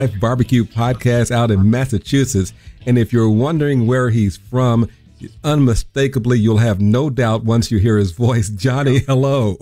Life Barbecue podcast out in Massachusetts. And if you're wondering where he's from, unmistakably, you'll have no doubt once you hear his voice. Johnny, hello.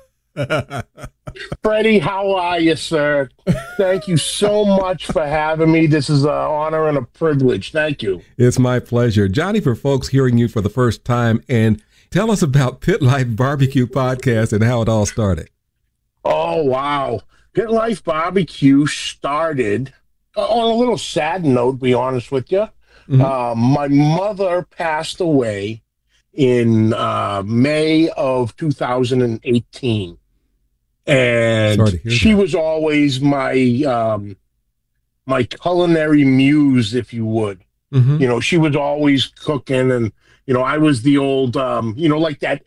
Freddie, how are you, sir? Thank you so much for having me. This is an honor and a privilege. Thank you. It's my pleasure. Johnny, for folks hearing you for the first time, and tell us about Pit Life Barbecue podcast and how it all started. Oh, wow. Pit Life Barbecue started on a little sad note, to be honest with you. Mm-hmm. My mother passed away in May of 2018. And she was always my my culinary muse, if you would. Mm-hmm. You know, she was always cooking, and you know, I was the old you know, like that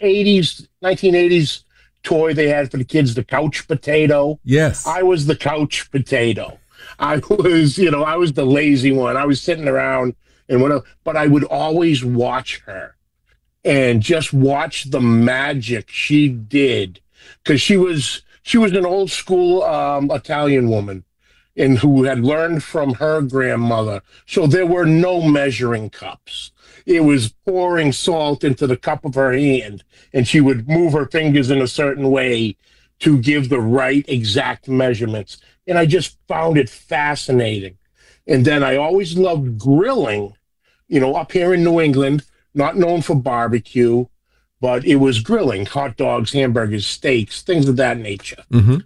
1980s toy they had for the kids, the couch potato. Yes. I was the couch potato. I was, you know, I was the lazy one. I was sitting around and whatever, but I would always watch her and just watch the magic she did, because she was an old school Italian woman, and who had learned from her grandmother. So there were no measuring cups. It was pouring salt into the cup of her hand, and she would move her fingers in a certain way to give the right exact measurements. And I just found it fascinating. And then I always loved grilling, you know, up here in New England, not known for barbecue, but it was grilling, hot dogs, hamburgers, steaks, things of that nature. Mm-hmm.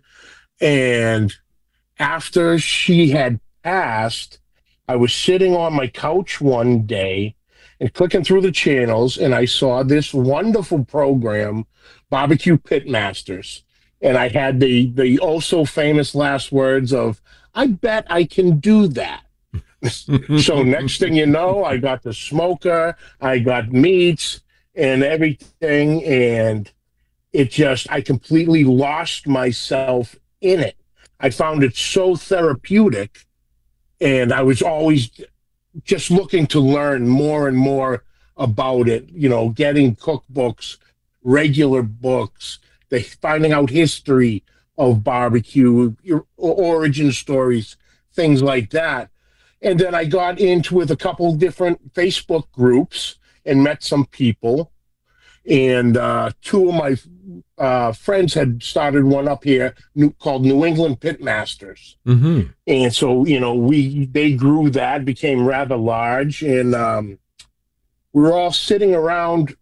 And after she had passed, I was sitting on my couch one day and clicking through the channels, and I saw this wonderful program, Barbecue Pitmasters. And I had the also famous last words of, "I bet I can do that." So next thing you know, I got the smoker, I got meats and everything, and I completely lost myself in it. I found it so therapeutic, and I was always just looking to learn more and more about it, you know, getting cookbooks, regular books, finding out history of barbecue, origin stories, things like that. And then I got into with a couple different Facebook groups and met some people. And two of my friends had started one up here called New England Pitmasters. Mm-hmm. And so, you know, they grew that, became rather large. And we were all sitting around.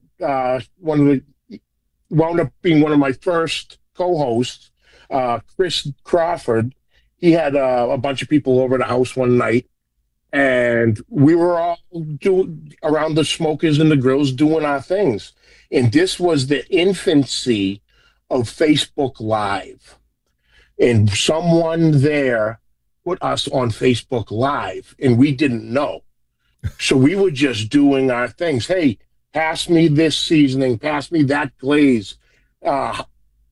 Wound up being one of my first co-hosts, Chris Crawford. He had a bunch of people over at the house one night, and we were all around the smokers and the grills doing our things. And this was the infancy of Facebook Live. And someone there put us on Facebook Live, and we didn't know. So we were just doing our things. Hey, pass me this seasoning, pass me that glaze. How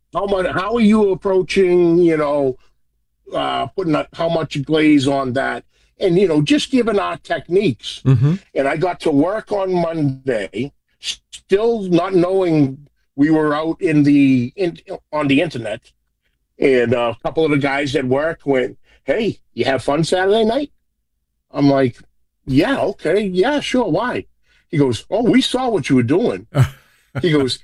are you approaching, you know, putting how much glaze on that? And, you know, just giving our techniques. Mm-hmm. And I got to work on Monday, still not knowing we were out on the internet. And a couple of the guys at work went, "Hey, you have fun Saturday night?" I'm like, "Yeah, okay. Yeah, sure. Why?" He goes, "Oh, we saw what you were doing." He goes,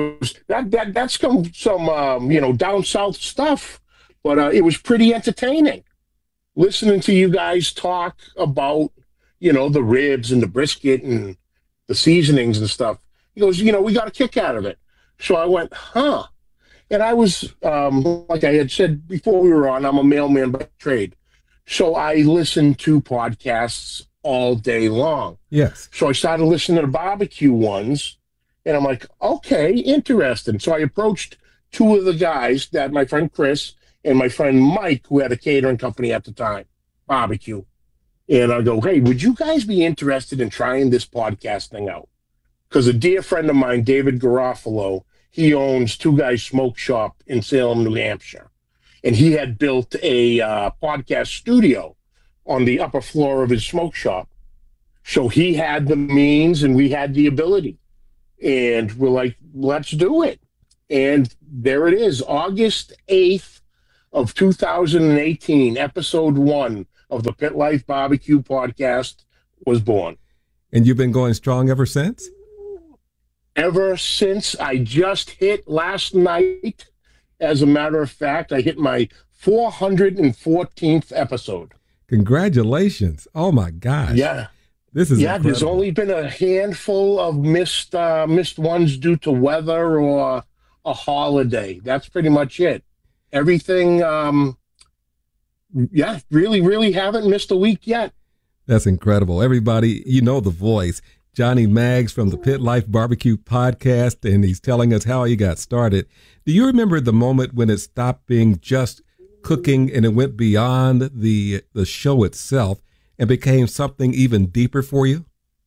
that's some you know, down south stuff, but it was pretty entertaining listening to you guys talk about, you know, the ribs and the brisket and the seasonings and stuff. He goes, "You know, we got a kick out of it." So I went, huh. And I was, like I had said before we were on, I'm a mailman by trade. So I listen to podcasts all day long. Yes. So I started listening to barbecue ones, and I'm like, okay, interesting. So I approached two of the guys, that my friend Chris and my friend Mike, who had a catering company at the time, barbecue. And I go, "Hey, would you guys be interested in trying this podcast thing out?" Because a dear friend of mine, David Garofalo, he owns Two Guys Smoke Shop in Salem, New Hampshire. And he had built a podcast studio on the upper floor of his smoke shop. So he had the means and we had the ability. And we're like, let's do it. And there it is, August 8th of 2018, episode 1, of the Pit Life Barbecue podcast was born. And you've been going strong ever since? Ever since. I just hit last night. As a matter of fact, I hit my 414th episode. Congratulations. Oh my gosh. Yeah. This is incredible. There's only been a handful of missed ones due to weather or a holiday. That's pretty much it. Everything, really haven't missed a week yet. That's incredible. Everybody, you know the voice. Johnny Maggs from the Pit Life Barbecue podcast, and he's telling us how he got started. Do you remember the moment when it stopped being just cooking and it went beyond the show itself and became something even deeper for you?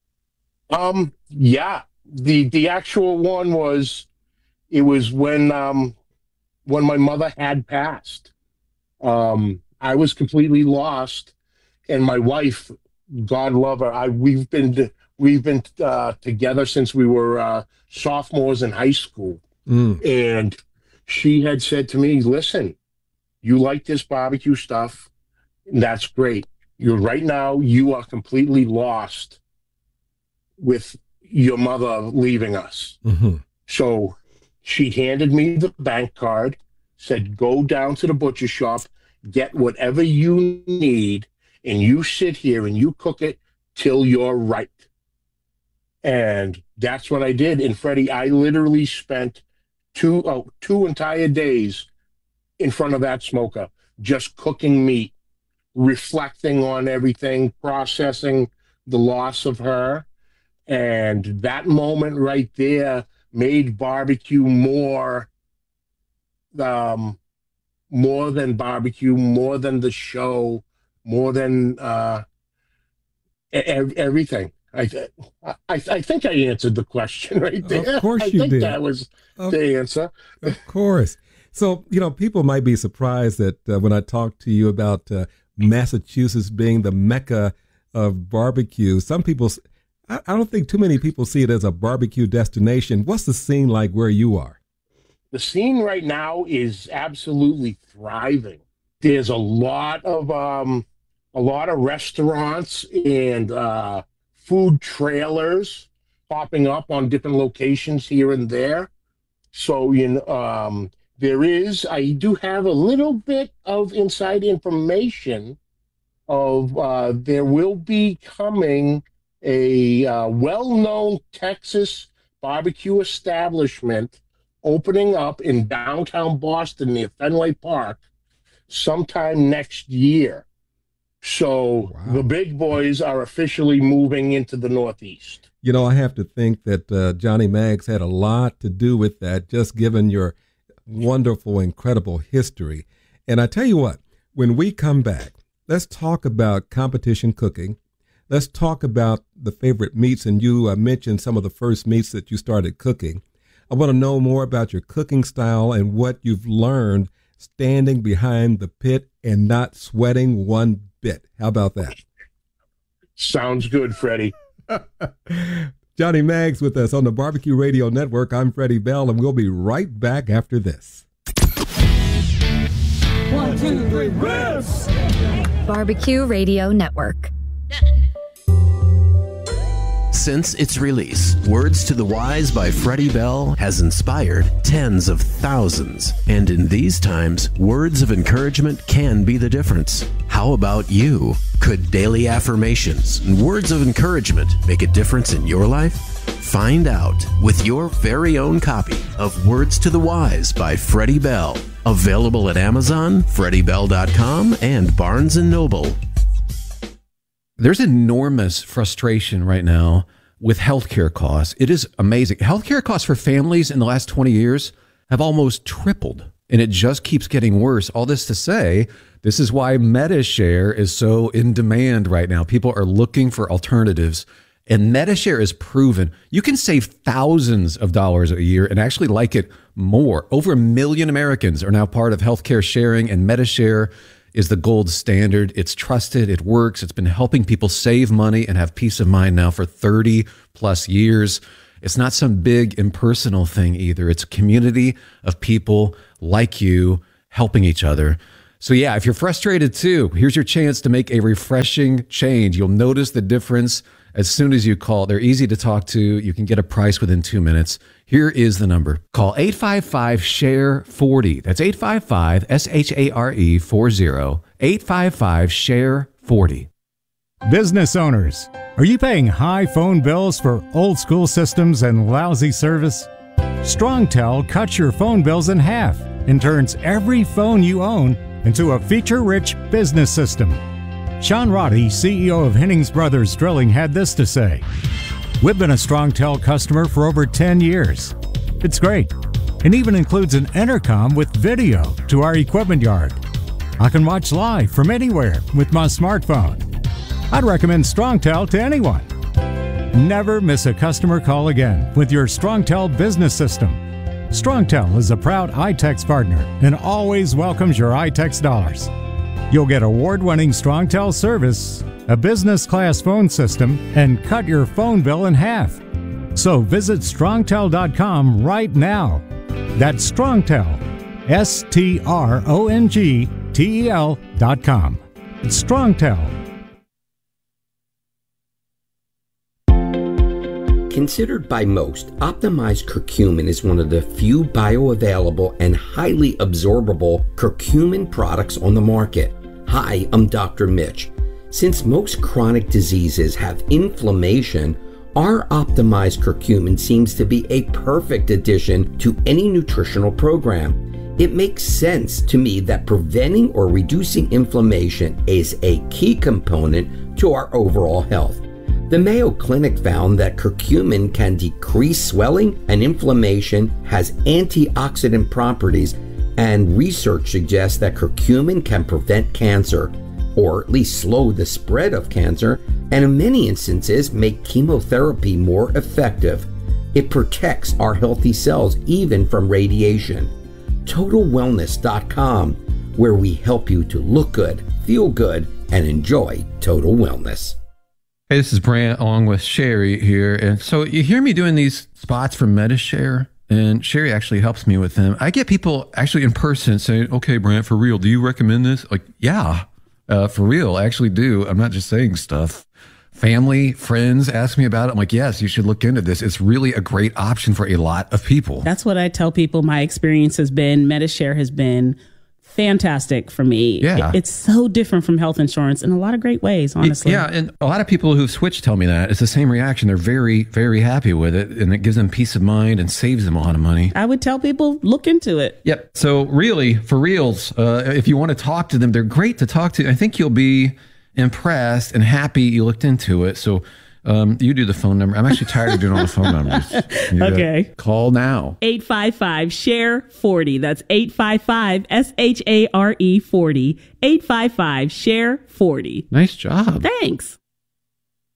Yeah. The actual one was, it was when my mother had passed. I was completely lost, and my wife, God love her, we've been together since we were sophomores in high school. And she had said to me, listen, you like this barbecue stuff, that's great. Right now, you are completely lost with your mother leaving us. Mm-hmm. So she handed me the bank card, said, go down to the butcher shop, get whatever you need, and you sit here and you cook it till you're right. And that's what I did. And Freddie, I literally spent two entire days in front of that smoker, just cooking meat, reflecting on everything, processing the loss of her. And that moment right there made barbecue more than barbecue, more than the show, more than everything. I think I answered the question right there. Of course you did. I think that was the answer. Of course. So, people might be surprised that when I talk to you about Massachusetts being the mecca of barbecue, some people, I don't think too many people see it as a barbecue destination. What's the scene like where you are? The scene right now is absolutely thriving. There's a lot of restaurants and food trailers popping up on different locations here and there. So, I do have a little bit of inside information of there will be coming a well-known Texas barbecue establishment opening up in downtown Boston near Fenway Park sometime next year. So wow. The big boys are officially moving into the Northeast. I have to think that Johnny Maggs had a lot to do with that, just given your wonderful, incredible history. And I tell you what, when we come back, let's talk about competition cooking. Let's talk about the favorite meats. And you mentioned some of the first meats that you started cooking. I want to know more about your cooking style and what you've learned standing behind the pit and not sweating one bit. How about that? Sounds good, Freddie. Johnny Maggs with us on the Barbecue Radio Network. I'm Freddie Bell, and we'll be right back after this. 1, 2, 3, ribs! Barbecue Radio Network. Since its release, Words to the Wise by Freddie Bell has inspired tens of thousands. And in these times, words of encouragement can be the difference. How about you? Could daily affirmations and words of encouragement make a difference in your life? Find out with your very own copy of Words to the Wise by Freddie Bell. Available at Amazon, FreddieBell.com, and Barnes & Noble. There's enormous frustration right now with healthcare costs. It is amazing. Healthcare costs for families in the last 20 years have almost tripled, and it just keeps getting worse. All this to say, this is why MediShare is so in demand right now. People are looking for alternatives, and MediShare is proven. You can save thousands of dollars a year and actually like it more. Over 1 million Americans are now part of healthcare sharing, and MediShare is the gold standard. It's trusted. It works. It's been helping people save money and have peace of mind now for 30 plus years. It's not some big impersonal thing either. It's a community of people like you helping each other. So yeah, if you're frustrated too, here's your chance to make a refreshing change. You'll notice the difference as soon as you call. They're easy to talk to. You can get a price within 2 minutes. Here is the number. Call 855-SHARE-40. That's 855-SHARE-40. 855-SHARE-40. Business owners, are you paying high phone bills for old school systems and lousy service? StrongTel cuts your phone bills in half and turns every phone you own into a feature-rich business system. Sean Roddy, CEO of Hennings Brothers Drilling, had this to say: "We've been a StrongTel customer for over 10 years. It's great, and even includes an intercom with video to our equipment yard. I can watch live from anywhere with my smartphone. I'd recommend StrongTel to anyone. Never miss a customer call again with your StrongTel business system. StrongTel is a proud iTex partner and always welcomes your iTex dollars. You'll get award-winning StrongTel service, a business-class phone system, and cut your phone bill in half. So visit strongtel.com right now. That's StrongTel, StrongTel.com. It's StrongTel. Considered by most, optimized curcumin is one of the few bioavailable and highly absorbable curcumin products on the market. Hi, I'm Dr. Mitch. Since most chronic diseases have inflammation, our optimized curcumin seems to be a perfect addition to any nutritional program. It makes sense to me that preventing or reducing inflammation is a key component to our overall health. The Mayo Clinic found that curcumin can decrease swelling and inflammation, has antioxidant properties, and research suggests that curcumin can prevent cancer, or at least slow the spread of cancer, and in many instances make chemotherapy more effective. It protects our healthy cells even from radiation. TotalWellness.com, where we help you to look good, feel good, and enjoy total wellness. Hey, this is Brant along with Sherry here. And so you hear me doing these spots for Medi-Share, and Sherry actually helps me with them. I get people actually in person saying, "Okay, Brant, for real, do you recommend this?" Like, yeah, for real, I actually do. I'm not just saying stuff. Family, friends ask me about it. I'm like, yes, you should look into this. It's really a great option for a lot of people. That's what I tell people. My experience has been, Medi-Share has been fantastic for me. Yeah. It's so different from health insurance in a lot of great ways, honestly. Yeah, and a lot of people who've switched tell me that. It's the same reaction. They're very, very happy with it, and it gives them peace of mind and saves them a lot of money. I would tell people, look into it. Yep. So really, for reals, if you want to talk to them, they're great to talk to. I think you'll be impressed and happy you looked into it. So you do the phone number. I'm actually tired of doing all the phone numbers. Okay. Call now. 855-SHARE-40. That's 855-SHARE-40. 855-SHARE-40. Nice job. Thanks.